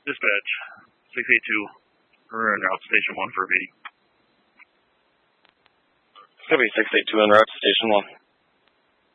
Dispatch, 682. We're en route to Station 1 for a meeting. Copy, 682 en route to Station 1.